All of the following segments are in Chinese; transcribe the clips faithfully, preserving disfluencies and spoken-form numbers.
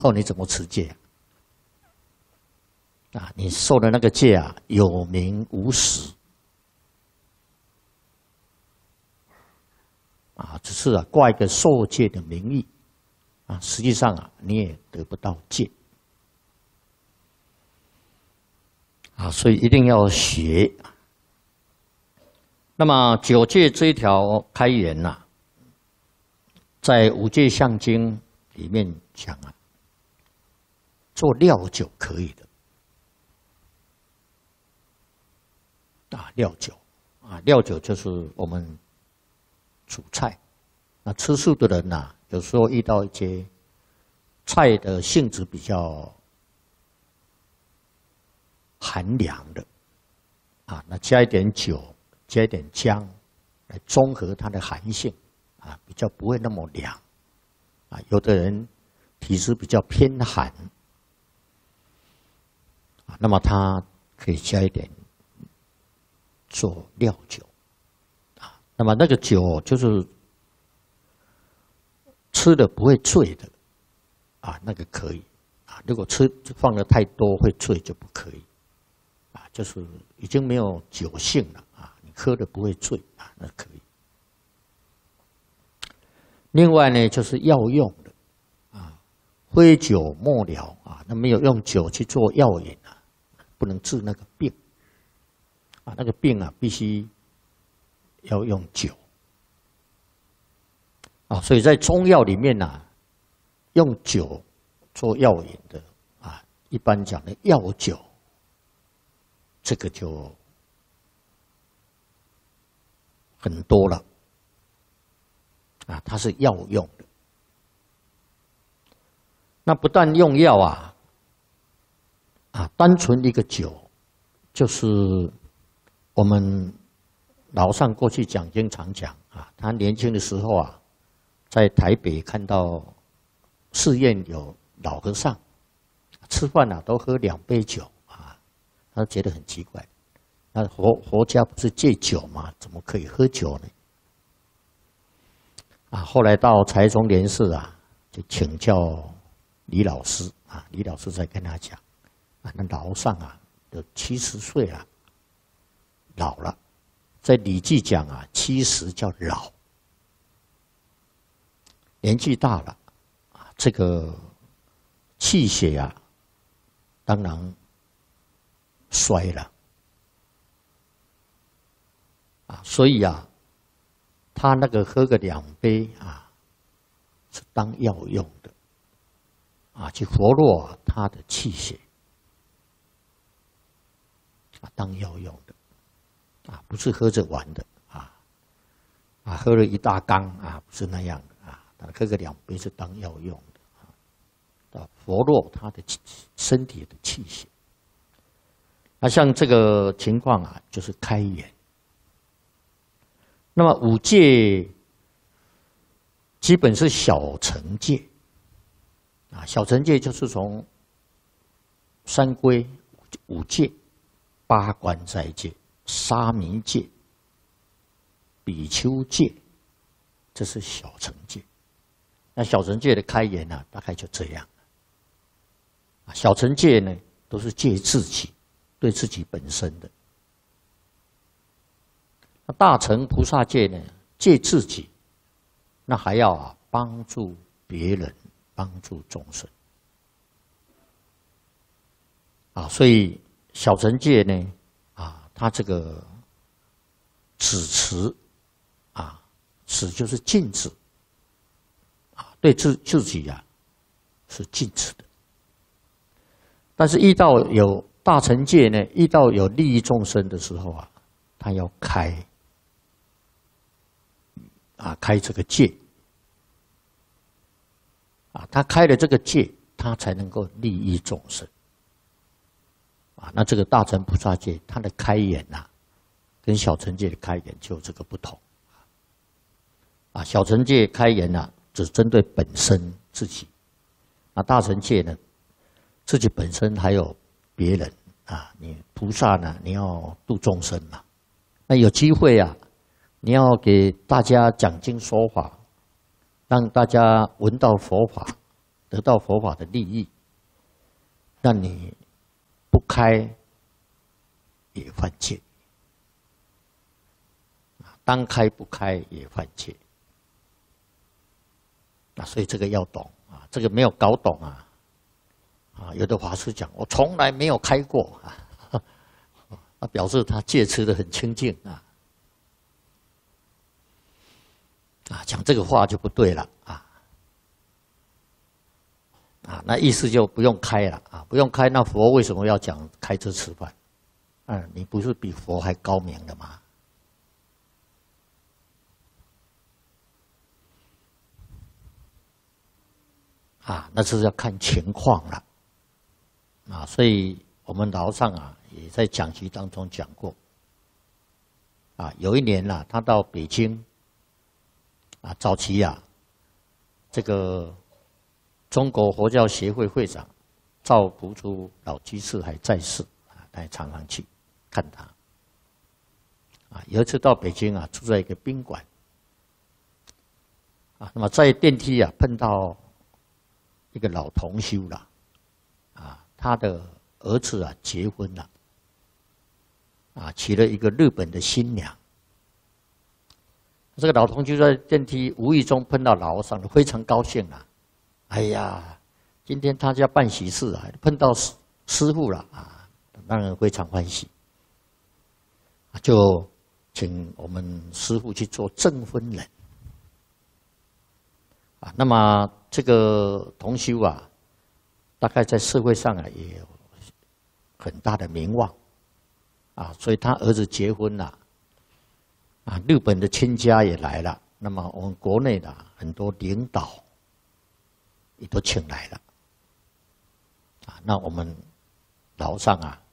后你怎么持戒啊？啊，你受的那个戒啊，有名无实啊，只是啊挂一个受戒的名义啊，实际上啊你也得不到戒啊，所以一定要学。那么九戒这一条开言呐、啊，在五戒相经里面讲啊，做料酒可以的啊，料酒啊，料酒就是我们煮菜。那吃素的人呐、啊，有时候遇到一些菜的性质比较寒凉的啊，那加一点酒。加一点姜来中和它的寒性啊，比较不会那么凉啊。有的人体质比较偏寒啊，那么他可以加一点做料酒啊。那么那个酒就是吃的不会醉的啊，那个可以啊。如果吃放的太多会醉就不可以啊，就是已经没有酒性了。喝的不会醉啊，那可以。另外呢，就是药用的啊，灰酒末疗啊，那没有用酒去做药引啊，不能治那个病啊，那个病啊必须要用酒啊，所以在中药里面啊，用酒做药引的啊，一般讲的药酒，这个就很多了啊，它是药用的。那不但用药啊，啊，单纯一个酒，就是我们老上过去讲经常讲啊，他年轻的时候啊，在台北看到寺院有老和尚吃饭啊都喝两杯酒啊，他觉得很奇怪。那佛佛家不是戒酒吗？怎么可以喝酒呢？啊，后来到台中莲寺啊，就请教李老师啊，李老师在跟他讲啊，那老和尚啊，都七十岁了，老了，在《礼记》讲啊，七十叫老，年纪大了啊，这个气血啊，当然衰了。啊，所以啊，他那个喝个两杯啊，是当药用的，啊，去活络他的气血，啊，当药用的，啊，不是喝着玩的，啊，啊，喝了一大缸啊，不是那样的啊，喝个两杯是当药用的，啊，活络他的身体的气血。那像这个情况啊，就是开眼。那么五戒基本是小乘戒啊，小乘戒就是从三规、五戒、八关斋戒、沙弥戒、比丘戒，这是小乘戒。那小乘戒的开言呢、啊，大概就这样。啊，小乘戒呢，都是戒自己，对自己本身的。那大乘菩萨戒呢，戒自己，那还要啊帮助别人，帮助众生。啊，所以小乘戒呢，啊，它这个止持，啊，止就是禁止，啊，对自自己啊是禁止的。但是遇到有大乘戒呢，遇到有利益众生的时候啊，他要开。啊，开这个戒，啊，他开了这个戒，他才能够利益众生。啊，那这个大乘菩萨戒，它的开眼呐、啊，跟小乘戒的开眼就有这个不同。啊，小乘戒开眼呐、啊，只针对本身自己；啊，大乘戒呢，自己本身还有别人啊。你菩萨呢，你要度众生嘛，那有机会啊。你要给大家讲经说法，让大家闻到佛法， 得到佛法的利益，那你不开也犯戒，当开不开也犯戒。啊，所以这个要懂啊，这个没有搞懂啊，啊，有的法师讲我从来没有开过啊，那表示他戒持得很清净啊，啊，讲这个话就不对了啊，啊，那意思就不用开了啊，不用开，那佛为什么要讲开车吃饭？嗯，你不是比佛还高明的吗？啊，那是要看情况了，啊，所以我们老上啊也在讲习当中讲过，啊，有一年呐、啊，他到北京，啊，早期啊，这个中国佛教协会会长赵朴初老居士还在世，啊，他也常常去看他，啊，有一次到北京啊，住在一个宾馆，啊，那么在电梯啊碰到一个老同修了，啊，他的儿子啊结婚了，啊，娶了一个日本的新娘。这个老同修在电梯无意中碰到老和尚，非常高兴啊！哎呀，今天他家办喜事啊，碰到师师父了啊，当然非常欢喜，就请我们师父去做证婚人。啊，那么这个同修啊，大概在社会上啊也有很大的名望，啊，所以他儿子结婚了，啊，日本的亲家也来了，那么我们国内的很多领导也都请来了，啊，那我们老上啊，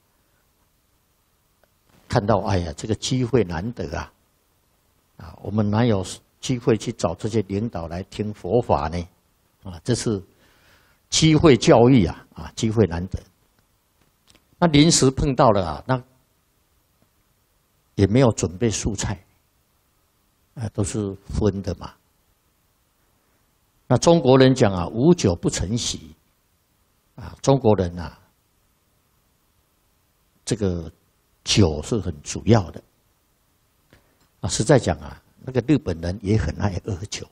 看到哎呀，这个机会难得啊，啊，我们哪有机会去找这些领导来听佛法呢？啊，这是机会教育啊，啊，机会难得。那临时碰到了啊，那也没有准备素菜，啊，都是荤的嘛。那中国人讲啊，无酒不成席，啊，中国人啊，这个酒是很主要的。啊，实在讲啊。那个日本人也很爱喝酒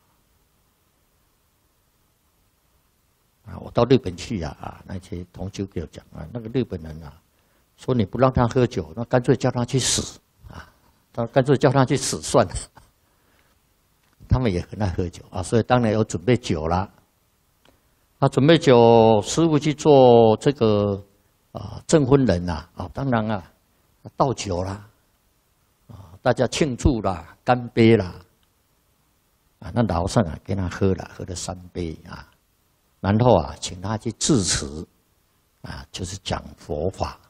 啊！我到日本去啊啊，那些同修给我讲啊，那个日本人啊，说你不让他喝酒，那干脆叫他去死啊！他干脆叫他去死算了。他们也很爱喝酒啊，所以当然有准备酒啦。他准备酒，师父去做这个啊证婚人呐啊，当然啊倒酒啦。大家庆祝啦，干杯啦！啊，那老和尚啊，给他喝了，喝了三杯啊，然后啊，请他去致辞，啊，就是讲佛法。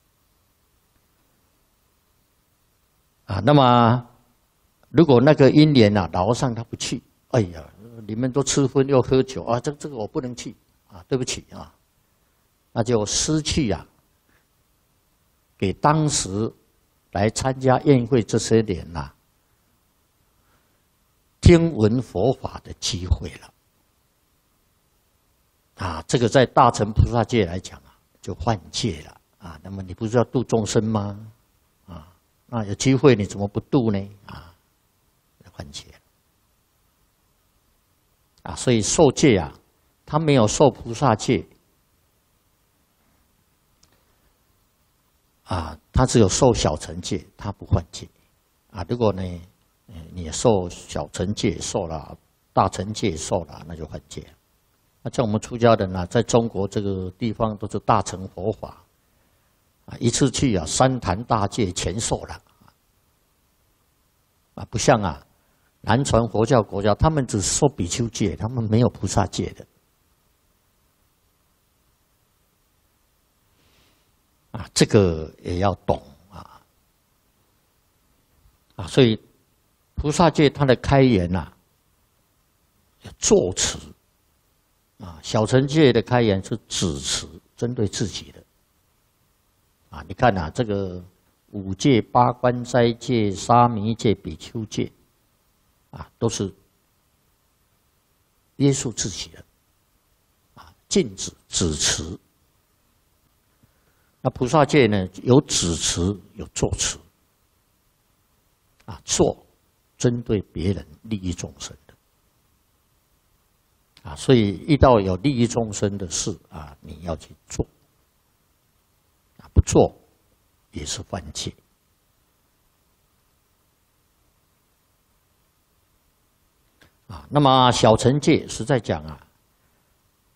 啊，那么如果那个因缘啊，老和尚他不去，哎呀，你们都吃荤又喝酒啊，这这个我不能去啊，对不起啊，那就失去啊，给当时。来参加宴会这些年呐、啊，听闻佛法的机会了。啊，这个在大乘菩萨界来讲啊，就犯戒了啊。那么你不是要度众生吗？啊，那有机会你怎么不度呢？啊，犯戒了。啊，所以受戒啊，他没有受菩萨戒。啊，他只有受小乘戒，他不犯戒。啊，如果呢，你受小乘戒受了，大乘戒受了，那就犯戒了。那像我们出家人呢、啊，在中国这个地方都是大乘佛法，啊，一次去啊，三坛大戒全受了。啊，不像啊，南传佛教国家，他们只受比丘戒，他们没有菩萨戒的。啊，这个也要懂啊！啊，所以菩萨戒它的开言呐、啊，作持啊；小乘戒的开言是止持，针对自己的。啊，你看啊，这个五戒、八关斋戒、沙弥戒、比丘戒，啊，都是约束自己的。 禁止、止持。那菩萨戒呢，有止持，有作持。啊，做针对别人利益众生的。啊，所以遇到有利益众生的事啊，你要去做。啊，不做也是犯戒。啊，那么小乘戒是在讲啊，